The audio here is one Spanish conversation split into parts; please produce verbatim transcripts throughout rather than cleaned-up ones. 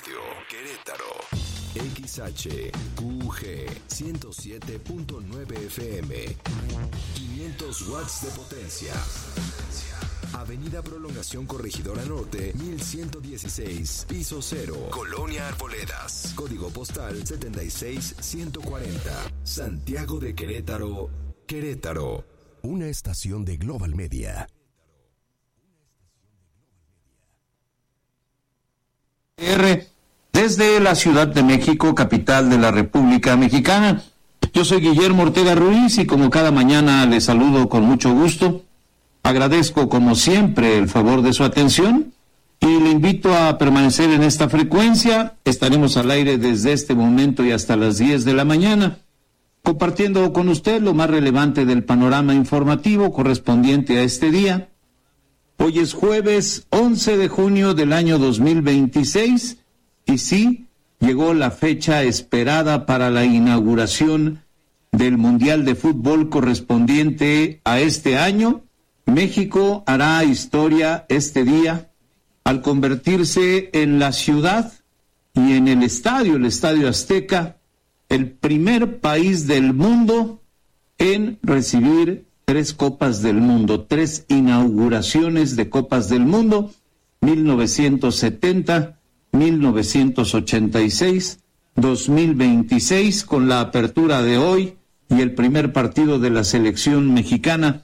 Radio Querétaro. X H Q G ciento siete punto nueve F M. quinientos watts de potencia. Avenida Prolongación Corregidora Norte, mil ciento dieciséis, piso cero, Colonia Arboledas. Código postal setenta y seis ciento cuarenta. Santiago de Querétaro, Querétaro. Una estación de Global Media. Desde la Ciudad de México, capital de la República Mexicana. Yo soy Guillermo Ortega Ruiz y como cada mañana les saludo con mucho gusto. Agradezco como siempre el favor de su atención y le invito a permanecer en esta frecuencia. Estaremos al aire desde este momento y hasta las diez de la mañana, compartiendo con usted lo más relevante del panorama informativo correspondiente a este día. Hoy es jueves once de junio del año dos mil veintiséis y sí, llegó la fecha esperada para la inauguración del Mundial de Fútbol correspondiente a este año. México hará historia este día al convertirse en la ciudad y en el estadio, el Estadio Azteca, el primer país del mundo en recibir tres Copas del Mundo, tres inauguraciones de Copas del Mundo, mil novecientos setenta, mil novecientos ochenta y seis, dos mil veintiséis, con la apertura de hoy y el primer partido de la selección mexicana.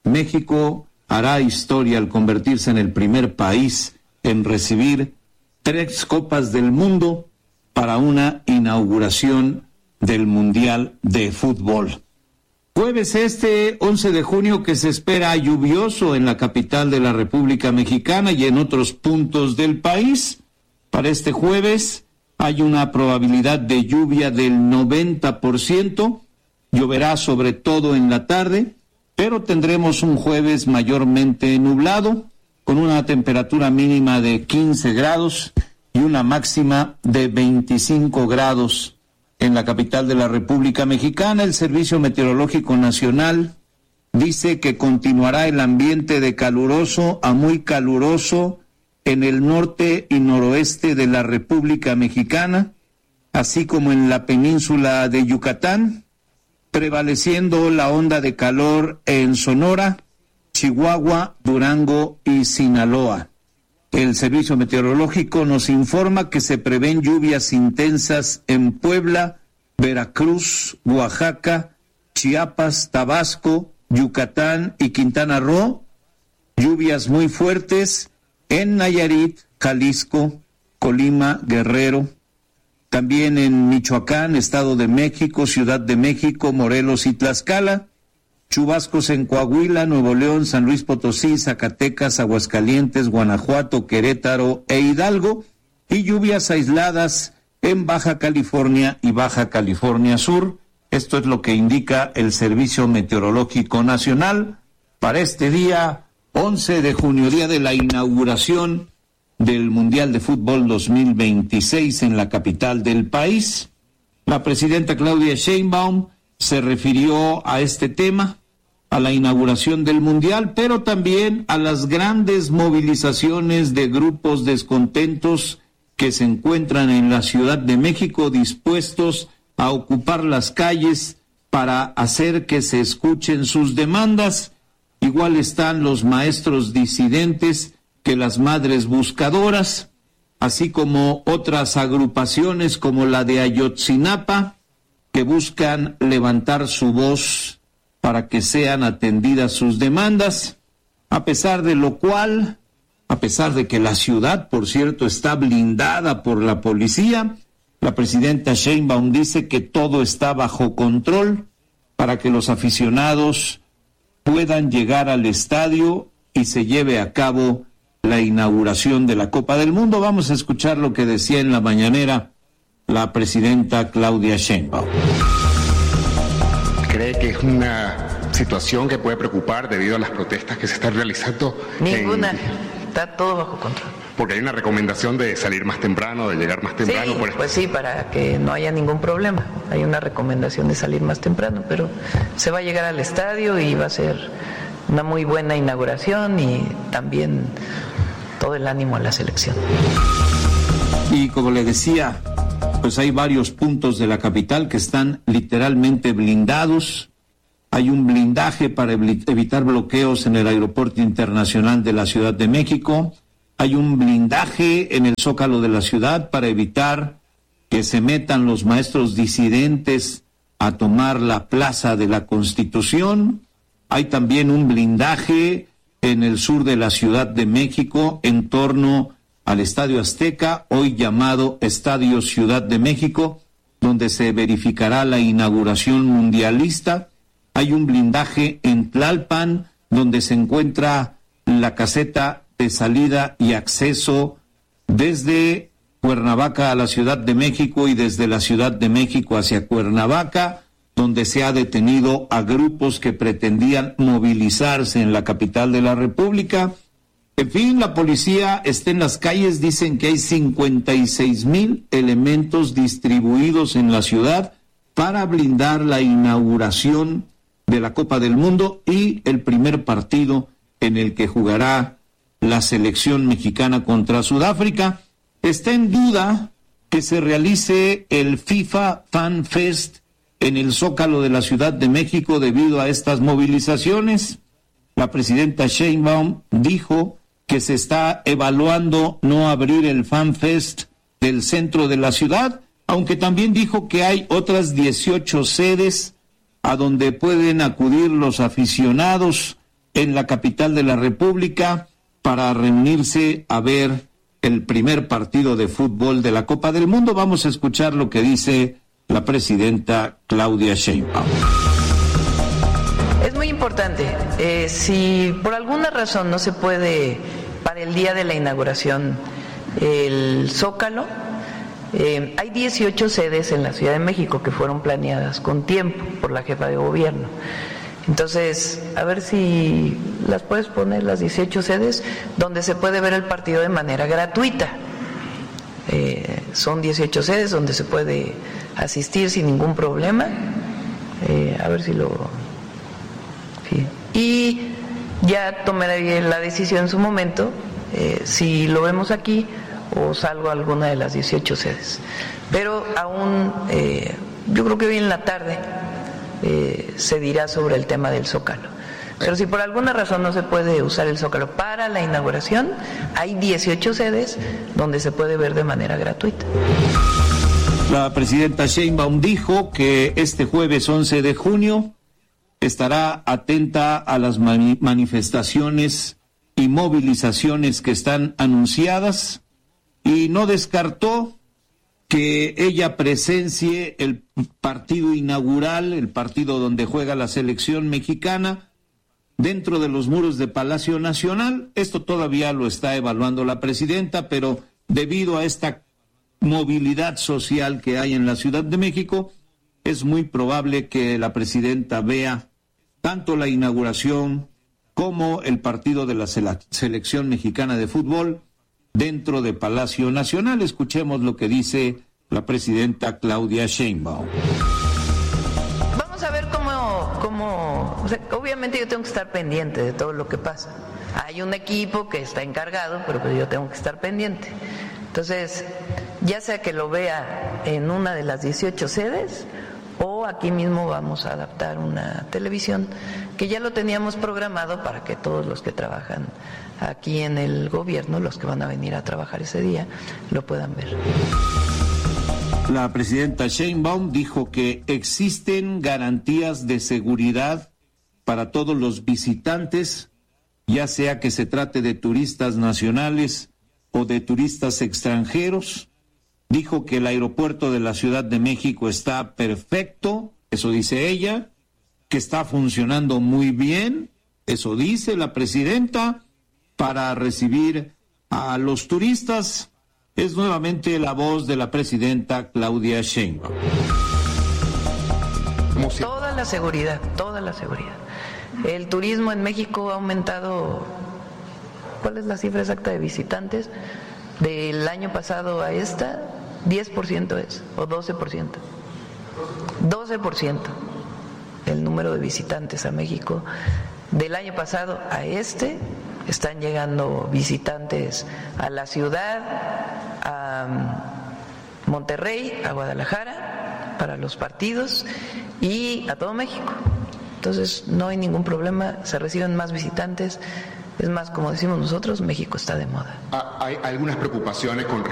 México hará historia al convertirse en el primer país en recibir tres Copas del Mundo para una inauguración del Mundial de Fútbol. Jueves este once de junio que se espera lluvioso en la capital de la República Mexicana y en otros puntos del país. Para este jueves hay una probabilidad de lluvia del noventa por ciento. Lloverá sobre todo en la tarde, pero tendremos un jueves mayormente nublado, con una temperatura mínima de quince grados y una máxima de veinticinco grados. En la capital de la República Mexicana, el Servicio Meteorológico Nacional dice que continuará el ambiente de caluroso a muy caluroso en el norte y noroeste de la República Mexicana, así como en la península de Yucatán, prevaleciendo la onda de calor en Sonora, Chihuahua, Durango y Sinaloa. El Servicio Meteorológico nos informa que se prevén lluvias intensas en Puebla, Veracruz, Oaxaca, Chiapas, Tabasco, Yucatán y Quintana Roo, lluvias muy fuertes en Nayarit, Jalisco, Colima, Guerrero, también en Michoacán, Estado de México, Ciudad de México, Morelos y Tlaxcala, chubascos en Coahuila, Nuevo León, San Luis Potosí, Zacatecas, Aguascalientes, Guanajuato, Querétaro e Hidalgo, y lluvias aisladas en Baja California y Baja California Sur. Esto es lo que indica el Servicio Meteorológico Nacional para este día once de junio, día de la inauguración del Mundial de Fútbol dos mil veintiséis en la capital del país. La presidenta Claudia Sheinbaum se refirió a este tema, a la inauguración del Mundial, pero también a las grandes movilizaciones de grupos descontentos que se encuentran en la Ciudad de México dispuestos a ocupar las calles para hacer que se escuchen sus demandas. Igual están los maestros disidentes que las madres buscadoras, así como otras agrupaciones como la de Ayotzinapa, que buscan levantar su voz para que sean atendidas sus demandas, a pesar de lo cual, a pesar de que la ciudad, por cierto, está blindada por la policía, la presidenta Sheinbaum dice que todo está bajo control para que los aficionados puedan llegar al estadio y se lleve a cabo la inauguración de la Copa del Mundo. Vamos a escuchar lo que decía en la mañanera la presidenta Claudia Sheinbaum. ¿Cree que es una situación que puede preocupar debido a las protestas que se están realizando? Ninguna, en... está todo bajo control. Porque hay una recomendación de salir más temprano, de llegar más temprano. Sí, por... pues sí, para que no haya ningún problema. Hay una recomendación de salir más temprano, pero se va a llegar al estadio y va a ser una muy buena inauguración y también todo el ánimo a la selección. Y como le decía, pues hay varios puntos de la capital que están literalmente blindados. Hay un blindaje para evitar bloqueos en el Aeropuerto Internacional de la Ciudad de México. Hay un blindaje en el Zócalo de la ciudad para evitar que se metan los maestros disidentes a tomar la Plaza de la Constitución. Hay también un blindaje en el sur de la Ciudad de México en torno al Estadio Azteca, hoy llamado Estadio Ciudad de México, donde se verificará la inauguración mundialista. Hay un blindaje en Tlalpan, donde se encuentra la caseta de salida y acceso desde Cuernavaca a la Ciudad de México y desde la Ciudad de México hacia Cuernavaca, donde se ha detenido a grupos que pretendían movilizarse en la capital de la República. En fin, la policía está en las calles, dicen que hay cincuenta y seis mil elementos distribuidos en la ciudad para blindar la inauguración de la Copa del Mundo y el primer partido en el que jugará la selección mexicana contra Sudáfrica. Está en duda que se realice el FIFA Fan Fest en el Zócalo de la Ciudad de México debido a estas movilizaciones. La presidenta Sheinbaum dijo que se está evaluando no abrir el Fan Fest del centro de la ciudad, aunque también dijo que hay otras dieciocho sedes a donde pueden acudir los aficionados en la capital de la República para reunirse a ver el primer partido de fútbol de la Copa del Mundo. Vamos a escuchar lo que dice la presidenta Claudia Sheinbaum. Es muy importante. Eh, si por alguna razón no se puede para el día de la inauguración el Zócalo, eh, hay dieciocho sedes en la Ciudad de México que fueron planeadas con tiempo por la jefa de gobierno. Entonces, a ver si las puedes poner, las dieciocho sedes, donde se puede ver el partido de manera gratuita. Eh, son dieciocho sedes donde se puede asistir sin ningún problema. Eh, a ver si lo... Sí. Y ya tomaré la decisión en su momento, eh, si lo vemos aquí o salgo a alguna de las dieciocho sedes. Pero aún, eh, yo creo que hoy en la tarde eh, se dirá sobre el tema del Zócalo. Pero si por alguna razón no se puede usar el Zócalo para la inauguración, hay dieciocho sedes donde se puede ver de manera gratuita. La presidenta Sheinbaum dijo que este jueves once de junio estará atenta a las mani- manifestaciones y movilizaciones que están anunciadas y no descartó que ella presencie el partido inaugural, el partido donde juega la selección mexicana, dentro de los muros de Palacio Nacional. Esto todavía lo está evaluando la presidenta, pero debido a esta movilidad social que hay en la Ciudad de México, es muy probable que la presidenta vea tanto la inauguración como el partido de la selección mexicana de fútbol dentro de Palacio Nacional. Escuchemos lo que dice la presidenta Claudia Sheinbaum. Vamos a ver cómo, cómo o sea, obviamente yo tengo que estar pendiente de todo lo que pasa. Hay un equipo que está encargado, pero pues yo tengo que estar pendiente. Entonces, ya sea que lo vea en una de las dieciocho sedes o aquí mismo vamos a adaptar una televisión que ya lo teníamos programado para que todos los que trabajan aquí en el gobierno, los que van a venir a trabajar ese día, lo puedan ver. La presidenta Sheinbaum dijo que existen garantías de seguridad para todos los visitantes, ya sea que se trate de turistas nacionales o de turistas extranjeros. Dijo que el aeropuerto de la Ciudad de México está perfecto, eso dice ella, que está funcionando muy bien, eso dice la presidenta, para recibir a los turistas. Es nuevamente la voz de la presidenta Claudia Sheinbaum. Toda la seguridad, toda la seguridad. El turismo en México ha aumentado, ¿cuál es la cifra exacta de visitantes? Del año pasado a esta, diez por ciento es, o doce por ciento. doce por ciento el número de visitantes a México del año pasado a este están llegando visitantes a la ciudad, a Monterrey, a Guadalajara para los partidos y a todo México. Entonces no hay ningún problema, se reciben más visitantes. Es más, como decimos nosotros, México está de moda. ¿Hay algunas preocupaciones con